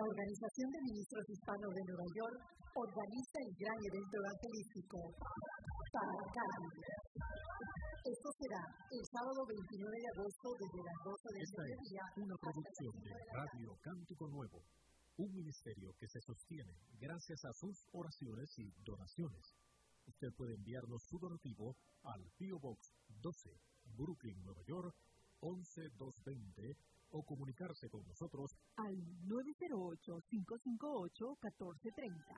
Organización de Ministros Hispanos de Nueva York organiza el gran evento evangelístico para Cali. Esto será el sábado 29 de agosto desde las 12 del mediodía. Esta es una producción de Radio Cántico Nuevo, un ministerio que se sostiene gracias a sus oraciones y donaciones. Usted puede enviarnos su donativo al P.O. Box 12, Brooklyn, Nueva York, 11220, o comunicarse con nosotros al 908-558-1430.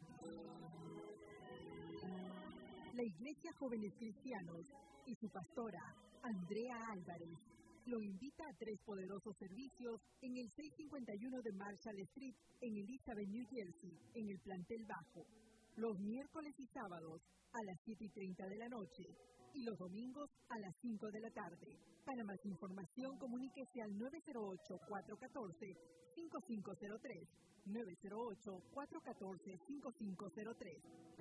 La Iglesia Jóvenes Cristianos y su pastora, Andrea Álvarez, lo invita a 3 poderosos servicios en el 651 de Marshall Street, en Elizabeth, New Jersey, en el plantel bajo, los miércoles y sábados a las 7:30 de la noche y los domingos a las 5 de la tarde. Para más información, comuníquese al 908-414-5503, 908-414-5503.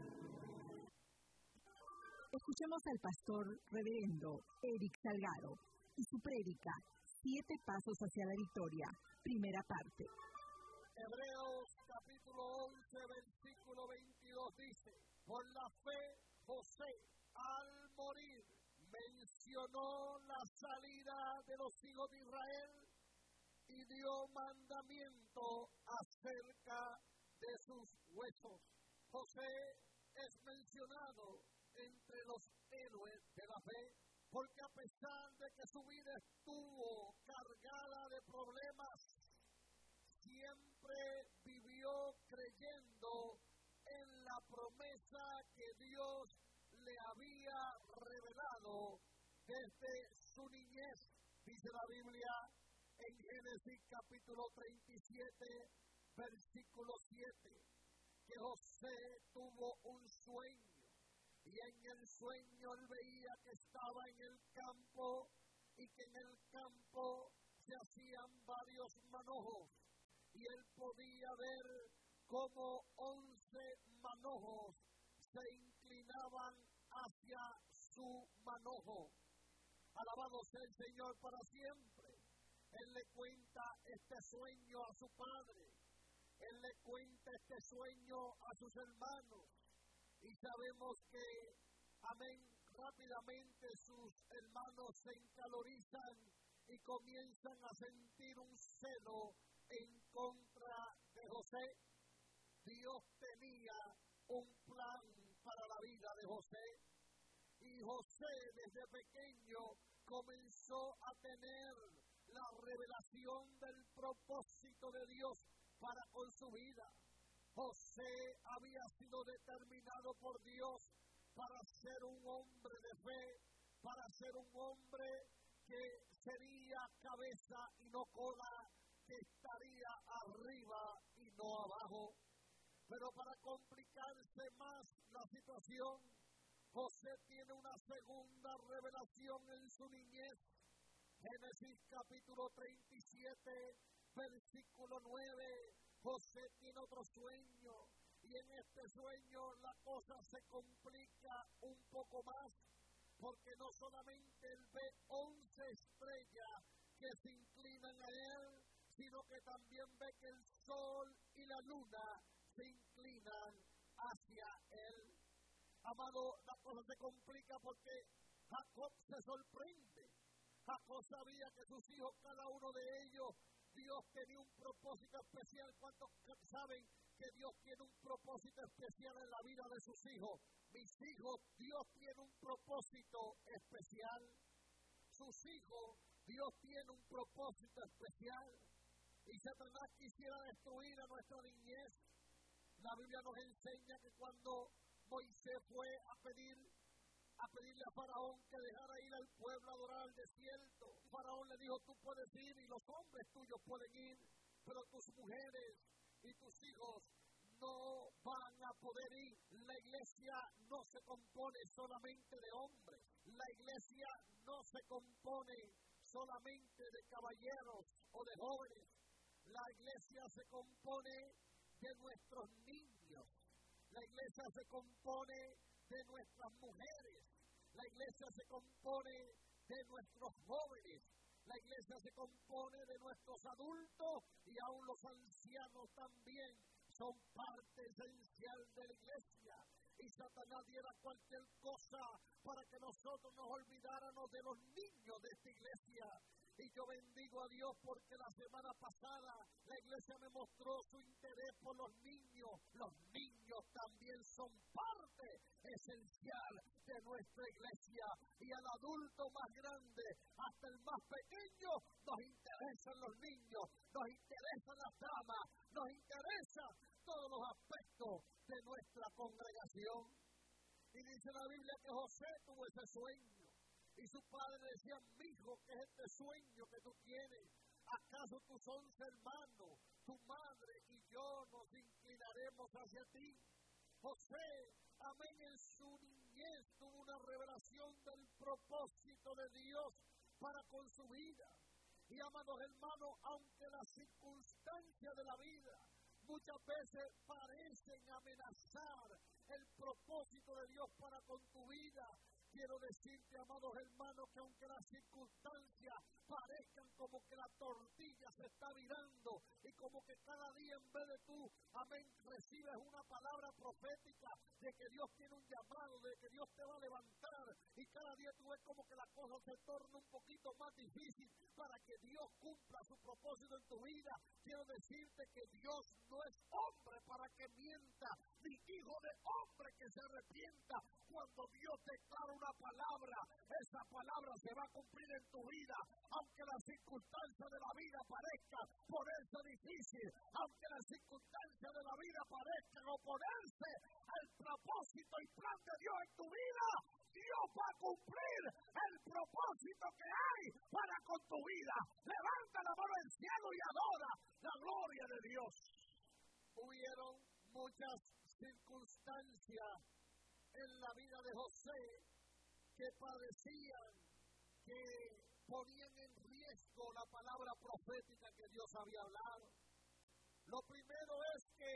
Escuchemos al pastor reverendo Eric Salgado y su prédica, 7 pasos hacia la victoria, primera parte. Hebreos capítulo 11, versículo 22 dice: por la fe José, al morir, mencionó la salida de los hijos de Israel y dio mandamiento acerca de sus huesos. José es mencionado entre los héroes de la fe, porque a pesar de que su vida estuvo cargada de problemas, siempre vivió creyendo en la promesa que Dios le había revelado desde su niñez. Dice la Biblia en Génesis capítulo 37, versículo 7, que José tuvo un sueño. Y en el sueño él veía que estaba en el campo y que en el campo se hacían varios manojos. Y él podía ver cómo 11 manojos se inclinaban hacia su manojo. Alabado sea el Señor para siempre. Él le cuenta este sueño a su padre. Él le cuenta este sueño a sus hermanos. Y sabemos que, amén, rápidamente sus hermanos se encalorizan y comienzan a sentir un celo en contra de José. Dios tenía un plan para la vida de José. Y José desde pequeño comenzó a tener la revelación del propósito de Dios para con su vida. José había sido determinado por Dios para ser un hombre de fe, para ser un hombre que sería cabeza y no cola, que estaría arriba y no abajo. Pero para complicarse más la situación, José tiene una segunda revelación en su niñez. Génesis capítulo 37, versículo 9. José tiene otro sueño, y en este sueño la cosa se complica un poco más, porque no solamente él ve 11 estrellas que se inclinan a él, sino que también ve que el sol y la luna se inclinan hacia él. Amado, la cosa se complica porque Jacob se sorprende. Jacob sabía que sus hijos, cada uno de ellos, Dios tenía un propósito especial. ¿Cuántos saben que Dios tiene un propósito especial en la vida de sus hijos? Mis hijos, Dios tiene un propósito especial. Sus hijos, Dios tiene un propósito especial. Y Satanás quisiera destruir a nuestra niñez. La Biblia nos enseña que cuando Moisés fue a pedirle a Faraón que dejara ir al pueblo a adorar al desierto, Faraón le dijo: tú puedes ir y los hombres tuyos pueden ir, pero tus mujeres y tus hijos no van a poder ir. La iglesia no se compone solamente de hombres. La iglesia no se compone solamente de caballeros o de jóvenes. La iglesia se compone de nuestros niños. La iglesia se compone de nuestras mujeres. La iglesia se compone de nuestros jóvenes. La iglesia se compone de nuestros adultos y aún los ancianos son parte esencial de la iglesia. Y Satanás diera cualquier cosa para que nosotros nos olvidáramos de los niños de esta iglesia. Y yo bendigo a Dios porque la semana pasada la iglesia me mostró su interés por los niños. Los niños también son parte esencial de nuestra iglesia. Y al adulto más grande, hasta el más pequeño, nos interesan los niños, nos interesan las damas, nos interesan todos los aspectos de nuestra congregación. Y dice la Biblia que José tuvo ese sueño. Y su padre le decía: mi hijo, ¿qué es este sueño que tú tienes? ¿Acaso tus 11 hermanos, tu madre y yo nos inclinaremos hacia ti? José, amén, en su niñez tuvo una revelación del propósito de Dios para con su vida. Y amados hermanos, aunque las circunstancias de la vida muchas veces parecen amenazar el propósito de Dios para con tu vida, quiero decirte, amados hermanos, que aunque las circunstancias parezcan como que la tortilla se está virando y como que cada día en vez de tú, amén, recibes una palabra profética de que Dios tiene un llamado, de que Dios te va a levantar, y cada día tú ves como que la cosa se torna un poquito más difícil para que Dios cumpla su propósito en tu vida. Quiero decirte que Dios no es hombre para que mienta, ni hijo de hombre que se arrepienta. Cuando Dios declara una palabra, esa palabra se va a cumplir en tu vida, aunque las circunstancias de la vida parezcan ponerse difícil, aunque las circunstancias de la vida parezcan oponerse al propósito y plan de Dios en tu vida, Dios va a cumplir el propósito que hay para con tu vida. Levanta la mano al cielo y adora la gloria de Dios. Hubieron muchas circunstancias en la vida de José que parecían que ponían en riesgo la palabra profética que Dios había hablado. Lo primero es que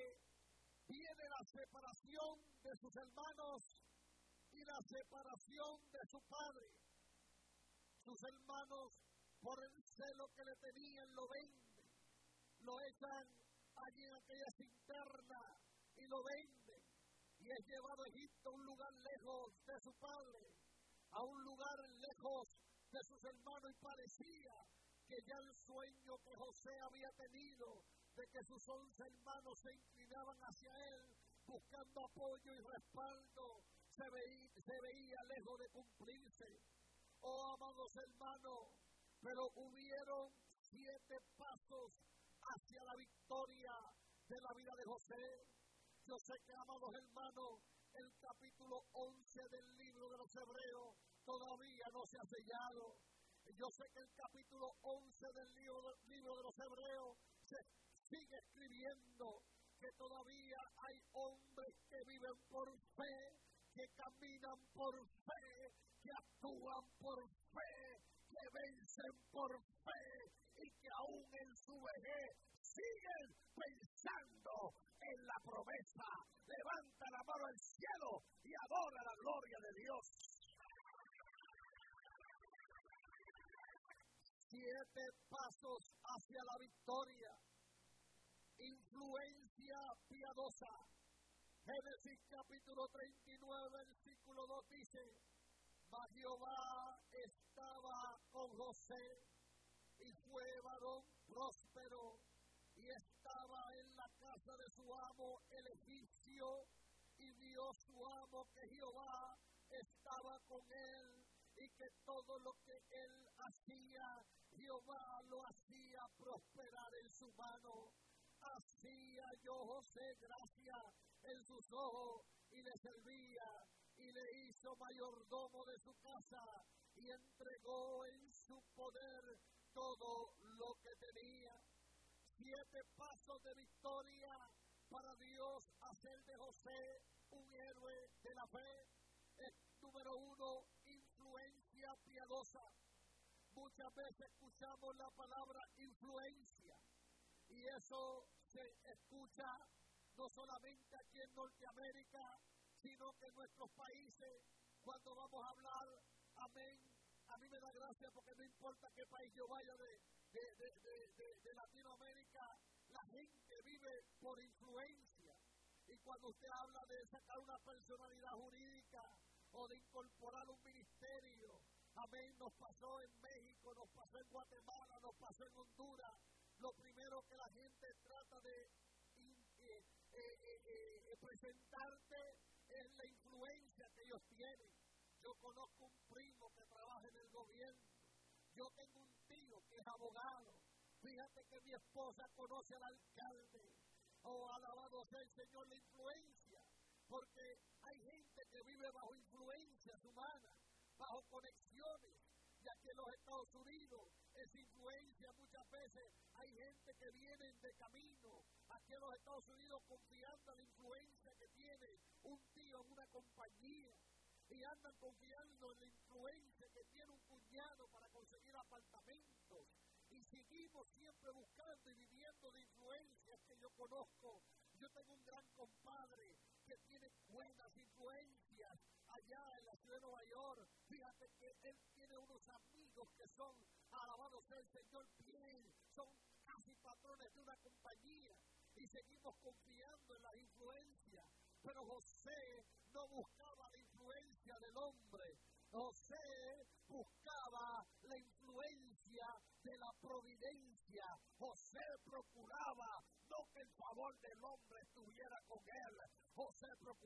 viene la separación de sus hermanos y la separación de su padre. Sus hermanos, por el celo que le tenían, lo venden, lo echan allí en aquella cisterna y lo venden. Y es llevado a Egipto, a un lugar lejos de su padre, a un lugar lejos de sus hermanos, y parecía que ya el sueño que José había tenido de que sus 11 hermanos se inclinaban hacia él buscando apoyo y respaldo se veía lejos de cumplirse. Oh, amados hermanos, pero hubieron 7 pasos hacia la victoria de la vida de José. Yo sé que, amados hermanos, el capítulo 11 del libro de los Hebreos todavía no se ha sellado. Yo sé que el capítulo 11 del libro de los Hebreos se sigue escribiendo, que todavía hay hombres que viven por fe, que caminan por fe, que actúan por fe, que vencen por fe, y que aún en su vejez siguen pensando en la promesa. Levanta la mano al cielo y adora la gloria de Dios. 7 pasos hacia la victoria. Influencia piadosa. Génesis capítulo 39, versículo 2 dice: mas Jehová estaba con José, y fue varón próspero, y estaba en la casa de su amo el egipcio, y vio su amo que Jehová estaba con él, y que todo lo que él hacía, Jehová lo hacía prosperar en su mano. Hacía yo José gracia en sus ojos, y le servía, y le hizo mayordomo de su casa, y entregó en su poder todo lo que tenía. 7 pasos de victoria para Dios hacer de José un héroe de la fe. Número 1, influencia piadosa. Muchas veces escuchamos la palabra influencia, y eso se escucha no solamente aquí en Norteamérica, sino que en nuestros países, cuando vamos a hablar, amén. A mí me da gracia porque no importa qué país yo vaya de Latinoamérica, la gente vive por influencia. Y cuando usted habla de sacar una personalidad jurídica o de incorporar un ministerio, amén, nos pasó en México, nos pasó en Guatemala, nos pasó en Honduras. Lo primero que la gente trata de presentarte es la influencia que ellos tienen. Yo conozco un primo que trabaja en el gobierno. Yo tengo un tío que es abogado. Fíjate que mi esposa conoce al alcalde. Oh, alabado sea el Señor, la influencia. Porque hay gente que vive bajo influencias humanas, bajo conexiones. Y aquí en los Estados Unidos, esa influencia muchas veces hay gente que viene de camino. Aquí en los Estados Unidos confiando en la influencia que tiene un tío en una compañía. Y andan confiando en la influencia que tiene un cuñado para conseguir apartamentos. Y seguimos siempre buscando y viviendo de influencias que yo conozco. Yo tengo un gran compadre que tiene buenas influencias allá en la ciudad de Nueva York. Fíjate que él tiene unos amigos que son, alabados sea el Señor, bien, son casi patrones de una compañía. Y seguimos confiando en las influencias. Pero José no buscaba la influencia del hombre. José buscaba la influencia de la providencia. José procuraba no que el favor del hombre estuviera con él. José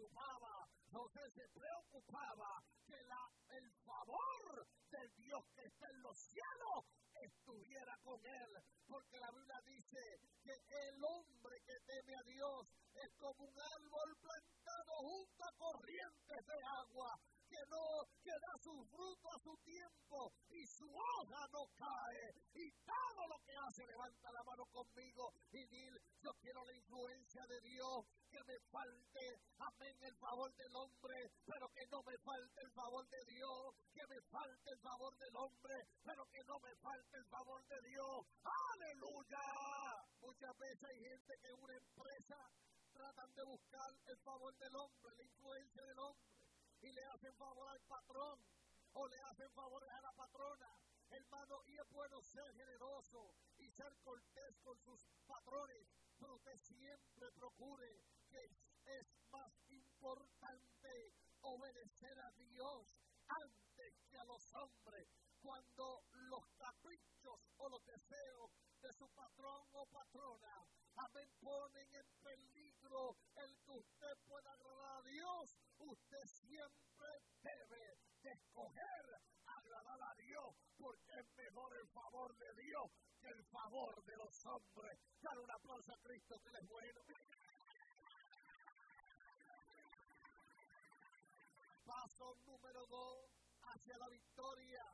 se preocupaba que el favor del Dios que está en los cielos estuviera con él. Porque la Biblia dice que el hombre que teme a Dios es como un árbol plantado junto a corrientes de agua, que da su fruto a su tiempo y su hoja no cae. Y todo lo que hace, levanta la mano conmigo y dile: yo quiero la influencia de Dios, que me falte, amén, el favor del hombre, pero que no me falte el favor de Dios, que me falte el favor del hombre, pero que no me falte el favor de Dios. ¡Aleluya! Muchas veces hay gente que en una empresa tratan de buscar el favor del hombre, la influencia del hombre, y le hacen favor al patrón, o le hacen favores a la patrona. Hermano, y es bueno ser generoso y ser cortés con sus patrones, pero usted siempre procure que es más importante obedecer a Dios antes que a los hombres. Cuando los caprichos o los deseos de su patrón o patrona, amén, ponen en peligro el que usted pueda agradar a Dios, usted siempre debe de escoger agradar a Dios, porque es mejor el favor de Dios que el favor de los hombres. Dale un aplauso a Cristo, que Él es bueno. Paso número 2 hacia la victoria.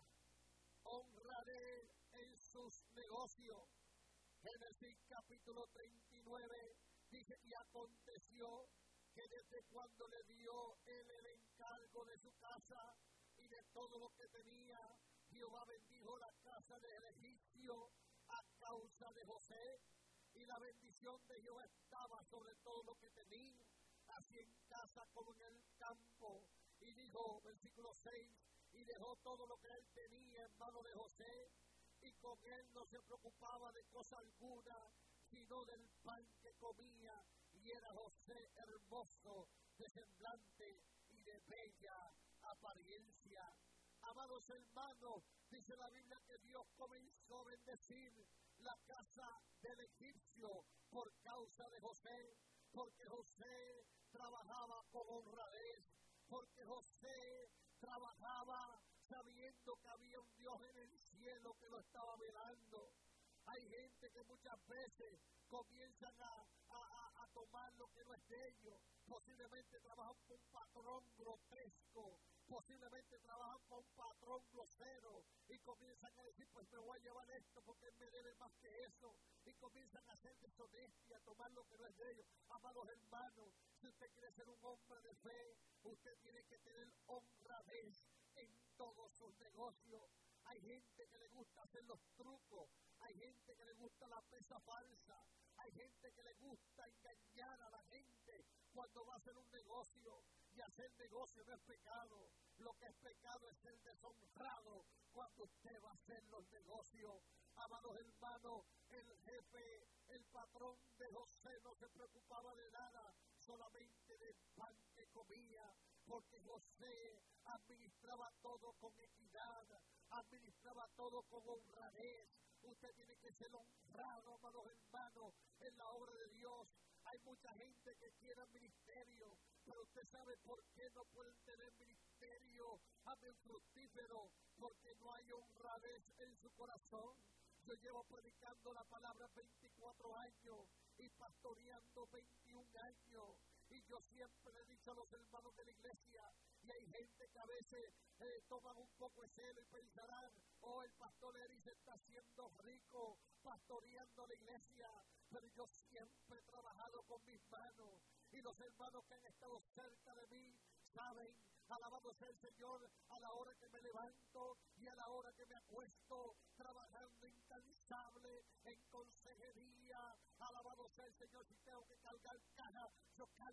Honraré en sus negocios. Génesis capítulo 39 dice: y aconteció que desde cuando le dio él el encargo de su casa y de todo lo que tenía, Jehová bendijo la casa del egipcio a causa de José, y la bendición de Jehová estaba sobre todo lo que tenía, así en casa como en el campo. Y dijo, versículo 6, y dejó todo lo que él tenía en mano de José, y con él no se preocupaba de cosa alguna, sino del pan que comía, y era José hermoso de semblante y de bella apariencia. Amados hermanos, dice la Biblia que Dios comenzó a bendecir la casa del egipcio por causa de José, porque José trabajaba con honradez, porque José trabajaba sabiendo que había un Dios en el cielo que lo estaba velando. Hay gente que muchas veces comienzan a tomar lo que no es de ellos. Posiblemente trabajan con un patrón grotesco, posiblemente trabajan con un patrón grosero y comienzan a decir, pues me voy a llevar esto porque él me debe más que eso, y comienzan a ser deshonestos y a tomar lo que no es de ellos. Amados hermanos, si usted quiere ser un hombre de fe, usted tiene que tener honradez en todos sus negocios. Hay gente que le gusta hacer los trucos, hay gente que le gusta la pesa falsa, hay gente que le gusta engañar a la gente cuando va a hacer un negocio. Y hacer negocio no es pecado, lo que es pecado es ser deshonrado cuando usted va a hacer los negocios. Amados hermanos, el jefe, el patrón de José no se preocupaba de nada, solamente del pan que comía, porque José administraba todo con equidad, administraba todo con honradez. Usted tiene que ser honrado, amados hermanos, en la obra de Dios. Hay mucha gente que quiere ministerio, pero usted sabe por qué no pueden tener ministerio, amén, fructífero, porque no hay honradez en su corazón. Yo llevo predicando la palabra 24 años y pastoreando 21 años. Y yo siempre le he dicho a los hermanos de la iglesia, y hay gente que a veces toman un poco de celo y pensarán, oh, el pastor Eri se está haciendo rico pastoreando la iglesia, pero yo siempre he trabajado con mis manos, y los hermanos que han estado cerca de mí saben, alabado sea el Señor, a la hora que me levanto y a la hora que me acuesto, trabajando incansable en consejería, alabado sea el Señor. Si tengo que cargar caja, yo cargo